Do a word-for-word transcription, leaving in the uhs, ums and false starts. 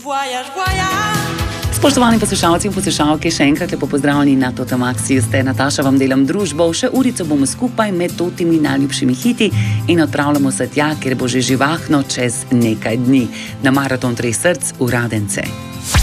Spoštovani poslušalci in poslušalke, še enkrat lepo pozdravljeni na Totomaksiju. Ste Nataša, vam delam družbo. Še urico bomo skupaj med totimi najljubšimi hiti in odpravljamo se tja, ker bo že živahno čez nekaj dni na maraton treh src v Radence.